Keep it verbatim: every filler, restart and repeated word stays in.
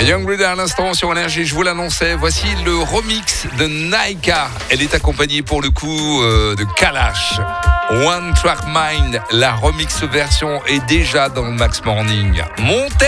Young Blood à l'instant sur Énergie, je vous l'annonçais. Voici le remix de Naika. Elle est accompagnée pour le coup euh, de Kalash. One Track Mind, la remix version est déjà dans le Max Morning. Montez